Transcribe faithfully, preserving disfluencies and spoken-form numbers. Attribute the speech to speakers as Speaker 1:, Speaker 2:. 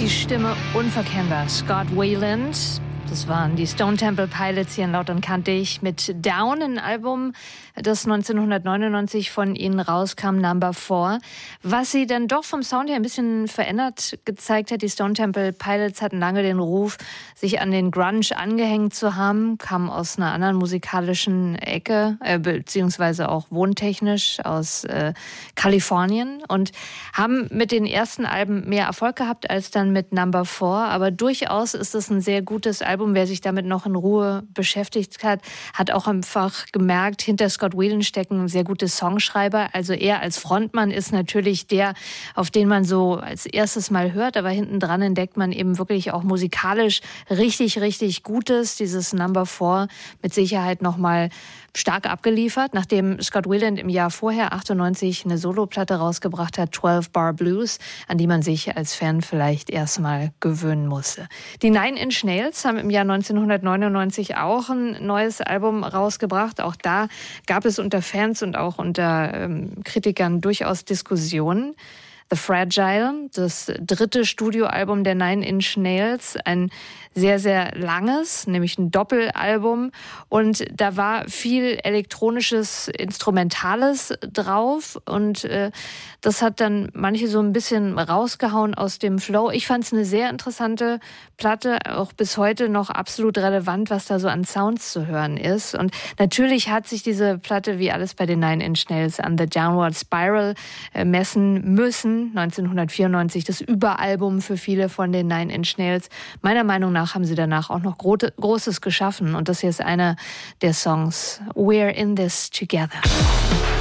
Speaker 1: die Stimme unverkennbar. Scott Weiland. Das waren die Stone Temple Pilots hier in Laut und Kantig mit Down, ein Album, das neunzehnhundertneunundneunzig von ihnen rauskam, Number Four. Was sie dann doch vom Sound her ein bisschen verändert gezeigt hat, die Stone Temple Pilots hatten lange den Ruf, sich an den Grunge angehängt zu haben, kamen aus einer anderen musikalischen Ecke, äh, beziehungsweise auch wohntechnisch aus äh, Kalifornien und haben mit den ersten Alben mehr Erfolg gehabt als dann mit Number Four. Aber durchaus ist es ein sehr gutes Album. Wer sich damit noch in Ruhe beschäftigt hat, hat auch einfach gemerkt, hinter Scott Weiland stecken sehr gute Songschreiber. Also er als Frontmann ist natürlich der, auf den man so als erstes mal hört, aber hinten dran entdeckt man eben wirklich auch musikalisch richtig, richtig Gutes. Dieses Number Four mit Sicherheit nochmal stark abgeliefert, nachdem Scott Weiland im Jahr vorher, achtundneunzig, eine Soloplatte rausgebracht hat, zwölf Bar Blues, an die man sich als Fan vielleicht erstmal gewöhnen musste. Die Nine Inch Nails haben im Jahr neunzehnhundertneunundneunzig auch ein neues Album rausgebracht. Auch da gab es unter Fans und auch unter ähm, Kritikern durchaus Diskussionen. The Fragile, das dritte Studioalbum der Nine Inch Nails, ein sehr, sehr langes, nämlich ein Doppelalbum. Und da war viel elektronisches, Instrumentales drauf. Und äh, das hat dann manche so ein bisschen rausgehauen aus dem Flow. Ich fand es eine sehr interessante Platte, auch bis heute noch absolut relevant, was da so an Sounds zu hören ist. Und natürlich hat sich diese Platte, wie alles bei den Nine Inch Nails, an The Downward Spiral äh, messen müssen. neunzehnhundertvierundneunzig, das Überalbum für viele von den Nine Inch Nails. Meiner Meinung nach haben sie danach auch noch Gro- Großes geschaffen. Und das hier ist einer der Songs, We're in This Together.